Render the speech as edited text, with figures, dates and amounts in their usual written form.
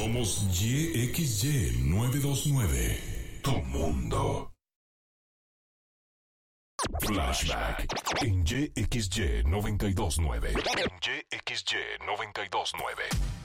Somos YXY 929. Tu mundo. Flashback en YXY 929. En YXY 929.